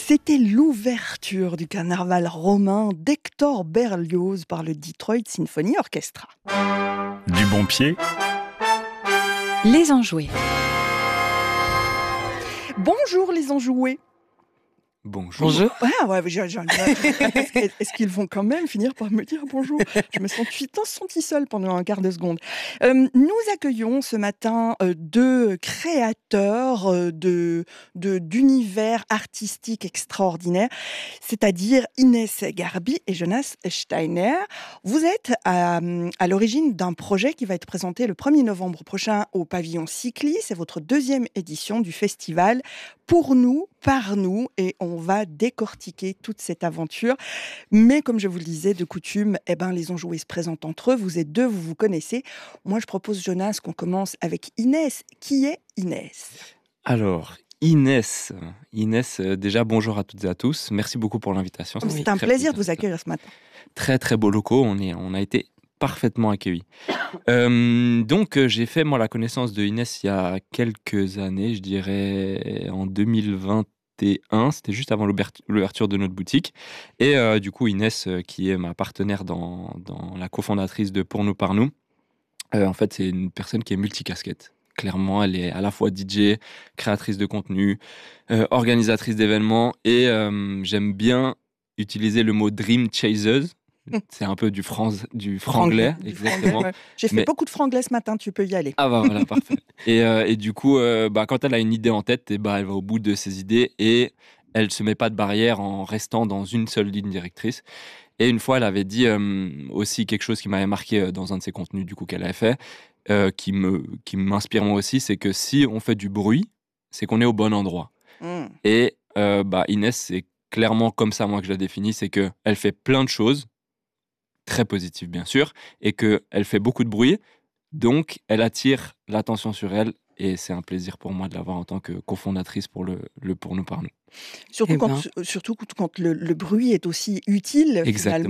C'était l'ouverture du carnaval romain d'Hector Berlioz par le Detroit Symphony Orchestra. Du bon pied, Les enjoués. Bonjour les enjoués. bonjour. Est-ce qu'ils vont quand même finir par me dire bonjour? Je me sens senti seule pendant un quart de seconde. Nous accueillons ce matin deux créateurs d'univers artistiques extraordinaires, c'est-à-dire Inès Garbi et Jonas Steiner. Vous êtes à l'origine d'un projet qui va être présenté le 1er novembre prochain au pavillon Cycli. C'est votre deuxième édition du festival Pour nous, par nous, et on va décortiquer toute cette aventure. Mais comme je vous le disais, de coutume, les enjoués se présentent entre eux. Vous êtes deux, vous vous connaissez. Moi, je propose, Jonas, qu'on commence avec Inès. Qui est Inès ? Alors, Inès, déjà bonjour à toutes et à tous. Merci beaucoup pour l'invitation. C'est un plaisir de vous accueillir ce matin. Très très beaux locaux, on a été parfaitement accueillis. Donc j'ai fait moi la connaissance de Inès il y a quelques années, je dirais en 2021, c'était juste avant l'ouverture de notre boutique. Et du coup Inès, qui est ma partenaire dans la cofondatrice de Pour nous, par nous, en fait c'est une personne qui est multicasquette. Clairement, elle est à la fois DJ, créatrice de contenu, organisatrice d'événements, et j'aime bien utiliser le mot Dream Chasers. C'est un peu du franglais, exactement. Ouais. J'ai fait beaucoup de franglais ce matin, tu peux y aller. Ah bah voilà, parfait. Et du coup, quand elle a une idée en tête, elle va au bout de ses idées et elle se met pas de barrière en restant dans une seule ligne directrice. Et une fois, elle avait dit aussi quelque chose qui m'avait marqué dans un de ses contenus du coup qu'elle avait fait, qui m'inspire moi aussi, c'est que si on fait du bruit, c'est qu'on est au bon endroit. Et Inès, c'est clairement comme ça moi que je la définis, c'est que elle fait plein de choses, très positives bien sûr, et qu'elle fait beaucoup de bruit, donc elle attire l'attention sur elle, et c'est un plaisir pour moi de l'avoir en tant que cofondatrice pour le Pour nous, par nous. Surtout quand le bruit est aussi utile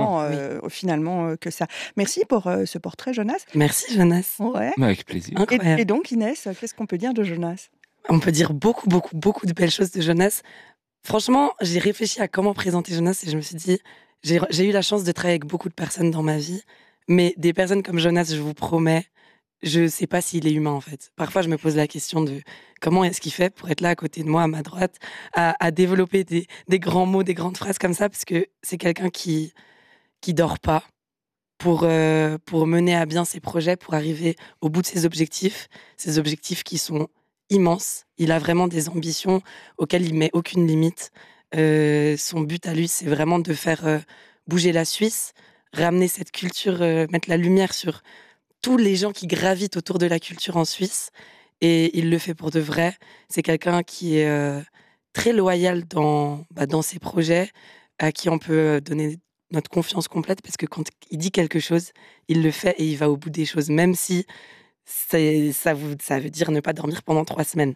finalement que ça. Merci pour ce portrait, Jonas. Merci, Jonas. Ouais. Avec plaisir. Et donc, Inès, qu'est-ce qu'on peut dire de Jonas ? On peut dire beaucoup de belles choses de Jonas. Franchement, j'ai réfléchi à comment présenter Jonas et je me suis dit, j'ai eu la chance de travailler avec beaucoup de personnes dans ma vie, mais des personnes comme Jonas, je vous promets, je ne sais pas s'il est humain en fait. Parfois, je me pose la question de comment est-ce qu'il fait pour être là à côté de moi, à ma droite, à développer des grands mots, des grandes phrases comme ça, parce que c'est quelqu'un qui dort pas pour mener à bien ses projets, pour arriver au bout de ses objectifs qui sont immenses. Il a vraiment des ambitions auxquelles il met aucune limite. Son but à lui, c'est vraiment de faire bouger la Suisse, ramener cette culture, mettre la lumière sur tous les gens qui gravitent autour de la culture en Suisse. Et il le fait pour de vrai. C'est quelqu'un qui est très loyal dans ses projets, à qui on peut donner notre confiance complète, parce que quand il dit quelque chose, il le fait et il va au bout des choses, même si ça veut dire ne pas dormir pendant 3 semaines.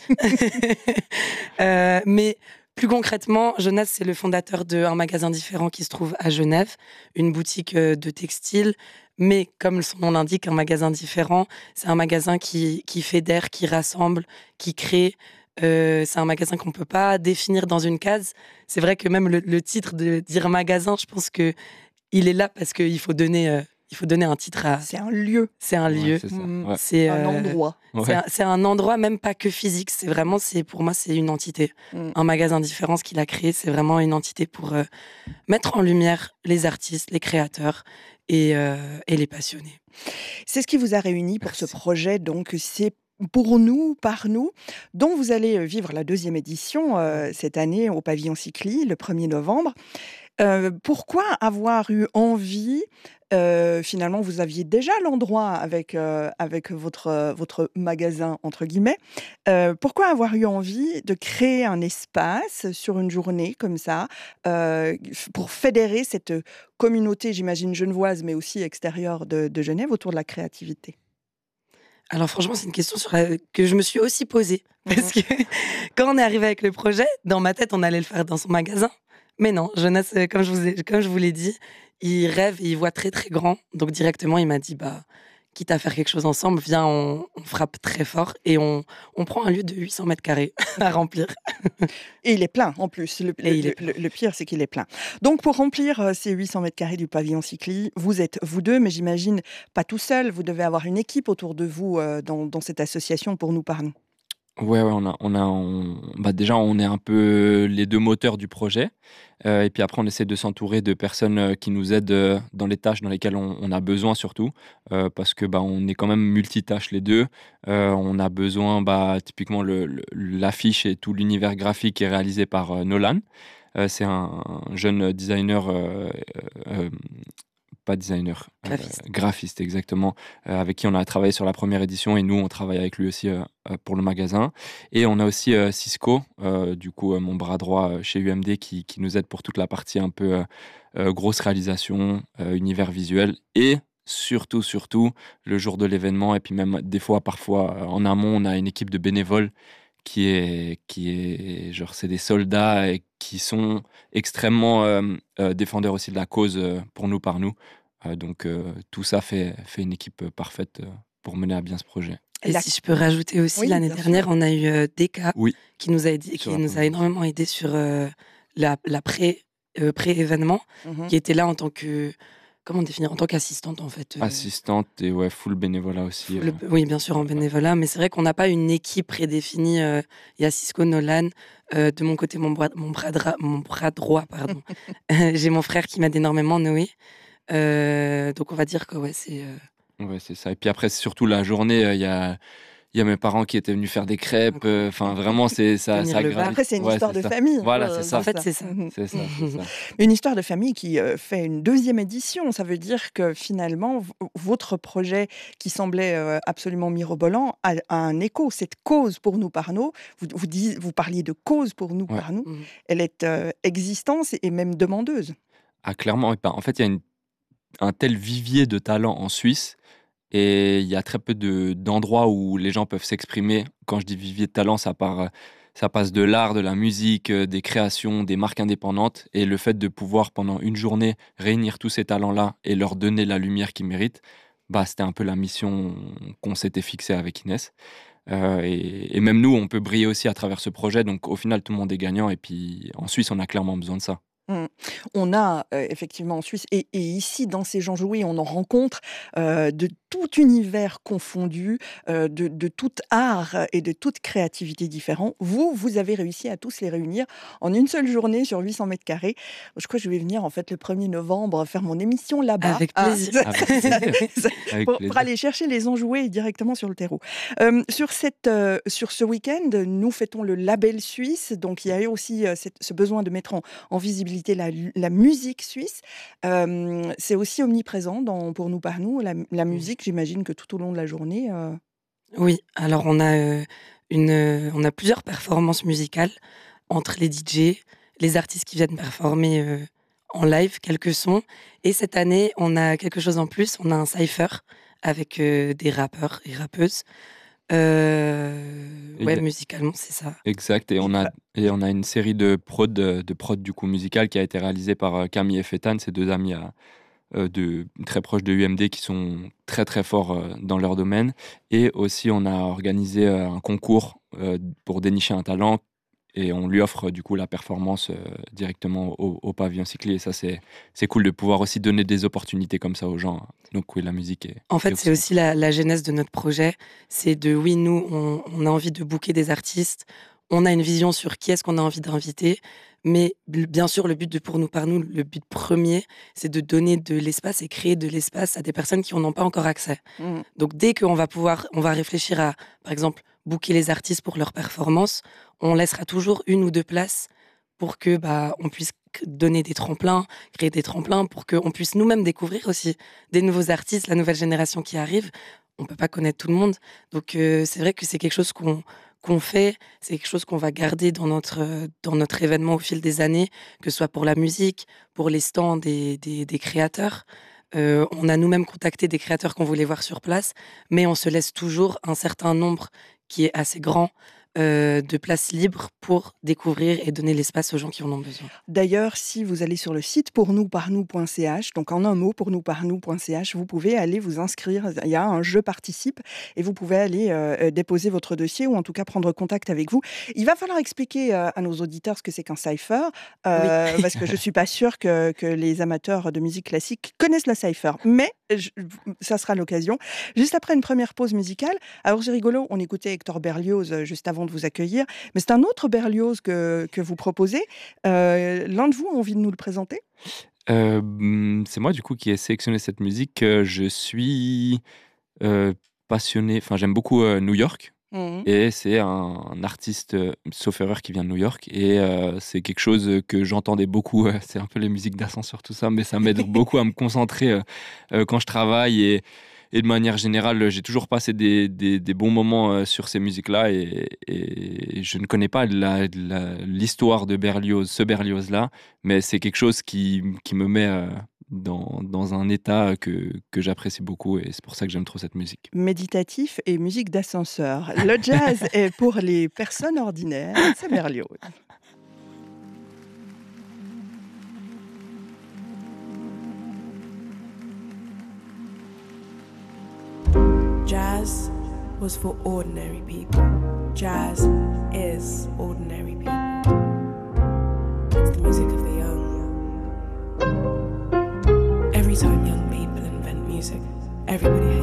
Mais plus concrètement, Jonas, c'est le fondateur d'un magasin différent qui se trouve à Genève, une boutique de textile. Mais comme son nom l'indique, un magasin différent, c'est un magasin qui fédère, qui rassemble, qui crée. C'est un magasin qu'on ne peut pas définir dans une case. C'est vrai que même le titre de dire magasin, je pense qu'il est là parce qu'il faut donner un titre à... C'est un lieu. C'est un lieu. C'est ça. Ouais. C'est un endroit. Ouais. C'est un endroit, même pas que physique. Pour moi, c'est une entité. Un magasin différent, ce qu'il a créé, c'est vraiment une entité pour mettre en lumière les artistes, les créateurs et les passionnés. C'est ce qui vous a réunis pour ce projet. Donc, c'est Pour nous, par nous, dont vous allez vivre la deuxième édition cette année au pavillon Cycli, le 1er novembre. Pourquoi avoir eu envie, finalement vous aviez déjà l'endroit avec votre magasin entre guillemets, pourquoi avoir eu envie de créer un espace sur une journée comme ça, pour fédérer cette communauté, j'imagine genevoise, mais aussi extérieure de Genève, autour de la créativité ? Alors franchement, c'est une question que je me suis aussi posée. Parce que quand on est arrivé avec le projet, dans ma tête, on allait le faire dans son magasin. Mais non, Jonas, comme je vous l'ai dit, il rêve et il voit très très grand. Donc directement, il m'a dit, quitte à faire quelque chose ensemble, viens, on frappe très fort et on prend un lieu de 800 mètres carrés à remplir. Et il est plein en plus. Il est plein. Le pire, c'est qu'il est plein. Donc, pour remplir ces 800 mètres carrés du pavillon Cycli, vous êtes vous deux, mais j'imagine pas tout seul. Vous devez avoir une équipe autour de vous dans cette association Pour nous, par nous. Ouais, déjà, on est un peu les deux moteurs du projet. Et puis après, on essaie de s'entourer de personnes qui nous aident dans les tâches dans lesquelles on a besoin, surtout. Parce que on est quand même multitâches les deux. On a besoin, typiquement, l'affiche et tout l'univers graphique est réalisé par Nolan. C'est un jeune designer. Pas designer, graphiste exactement, avec qui on a travaillé sur la première édition et nous on travaille avec lui aussi pour le magasin. Et on a aussi Cisco, du coup mon bras droit chez UMD qui nous aide pour toute la partie un peu grosse réalisation, univers visuel et surtout le jour de l'événement et puis même des fois parfois en amont on a une équipe de bénévoles qui est genre c'est des soldats et qui sont extrêmement défendeurs aussi de la cause pour nous par nous. Donc tout ça fait une équipe parfaite pour mener à bien ce projet. Et si je peux rajouter aussi, Oui, l'année dernière, on a eu Deka qui nous a énormément aidé sur la pré-événement, qui était là en tant que, comment définir, en tant qu'assistante en fait. Assistante et full bénévolat aussi. Oui, bien sûr en bénévolat, mais c'est vrai qu'on n'a pas une équipe prédéfinie. Il y a Cisco, Nolan, de mon côté mon bras droit, pardon. J'ai mon frère qui m'aide énormément, Noé. Donc on va dire que c'est. Ouais, c'est ça. Et puis après, c'est surtout la journée, il y a mes parents qui étaient venus faire des crêpes. Enfin, vraiment, c'est ça. Après, c'est une histoire de famille. Voilà, c'est ça. En fait, c'est ça. C'est ça. Une histoire de famille qui fait une deuxième édition. Ça veut dire que finalement, votre projet qui semblait absolument mirobolant a un écho. Cette cause pour nous par nous, vous parliez de cause pour nous par nous, elle est existante et même demandeuse. Ah, clairement. En fait, il y a un tel vivier de talents en Suisse et il y a très peu d'endroits où les gens peuvent s'exprimer. Quand je dis vivier de talents, ça passe de l'art, de la musique, des créations, des marques indépendantes. Et le fait de pouvoir, pendant une journée, réunir tous ces talents-là et leur donner la lumière qu'ils méritent, c'était un peu la mission qu'on s'était fixée avec Inès. Et même nous, on peut briller aussi à travers ce projet. Donc au final, tout le monde est gagnant. Et puis en Suisse, on a clairement besoin de ça. On a effectivement en Suisse et ici dans ces gens joués, on en rencontre de tout univers confondu, de tout art et de toute créativité différente. Vous avez réussi à tous les réunir en une seule journée sur 800 mètres carrés. Je crois que je vais venir en fait le 1er novembre faire mon émission là-bas. Avec plaisir. Pour aller chercher les enjoués directement sur le terreau. Sur ce week-end, nous fêtons le label suisse, donc il y a eu aussi ce besoin de mettre en visibilité la musique suisse. C'est aussi omniprésent pour nous par nous, la musique, j'imagine que tout au long de la journée. Oui, alors on a plusieurs performances musicales entre les DJ, les artistes qui viennent performer en live, quelques sons. Et cette année, on a quelque chose en plus, on a un cypher avec des rappeurs et rappeuses. Musicalement, c'est ça. Exact. Et on a une série de prod du coup musical qui a été réalisée par Camille et Fétan, ces deux amis très proches de UMD qui sont très très forts dans leur domaine. Et aussi, on a organisé un concours pour dénicher un talent. Et on lui offre du coup la performance directement au pavillon Cycli. Et ça, c'est cool de pouvoir aussi donner des opportunités comme ça aux gens. Donc oui, la musique est... En fait, c'est aussi la genèse de notre projet. C'est nous, on a envie de booker des artistes. On a une vision sur qui est-ce qu'on a envie d'inviter. Mais bien sûr, le but pour nous, par nous, le but premier, c'est de donner de l'espace et créer de l'espace à des personnes qui n'en ont pas encore accès. Donc dès qu'on va on va réfléchir à, par exemple, booker les artistes pour leur performance, on laissera toujours une ou deux places pour que on puisse donner des tremplins, créer des tremplins, pour qu'on puisse nous-mêmes découvrir aussi des nouveaux artistes, la nouvelle génération qui arrive. On ne peut pas connaître tout le monde. Donc c'est vrai que c'est quelque chose qu'on fait, c'est quelque chose qu'on va garder dans notre événement au fil des années, que ce soit pour la musique, pour les stands des créateurs. On a nous-mêmes contacté des créateurs qu'on voulait voir sur place, mais on se laisse toujours un certain nombre qui est assez grand de place libre pour découvrir et donner l'espace aux gens qui en ont besoin. D'ailleurs, si vous allez sur le site pournousparnous.ch, donc en un mot, pournousparnous.ch, vous pouvez aller vous inscrire. Il y a un jeu participe et vous pouvez aller déposer votre dossier ou en tout cas prendre contact avec vous. Il va falloir expliquer à nos auditeurs ce que c'est qu'un cypher, parce que je suis pas sûre que les amateurs de musique classique connaissent la cypher. Mais ça sera l'occasion. Juste après une première pause musicale. Alors c'est rigolo, on écoutait Hector Berlioz juste avant de vous accueillir, mais c'est un autre Berlioz que vous proposez. L'un de vous a envie de nous le présenter ? C'est moi du coup qui ai sélectionné cette musique. Je suis passionné, enfin j'aime beaucoup New York. Et c'est un artiste, sauf erreur, qui vient de New York. Et c'est quelque chose que j'entendais beaucoup. C'est un peu les musiques d'ascenseur, tout ça, mais ça m'aide beaucoup à me concentrer quand je travaille. Et de manière générale, j'ai toujours passé des bons moments sur ces musiques-là. Et je ne connais pas l'histoire de Berlioz, ce Berlioz-là, mais c'est quelque chose qui me met dans un état que j'apprécie beaucoup. Et c'est pour ça que j'aime trop cette musique. Méditatif et musique d'ascenseur. Le jazz est pour les personnes ordinaires. C'est Berlioz. Jazz was for ordinary people. Jazz is ordinary people. It's the music of the young. Every time young people invent music, everybody hates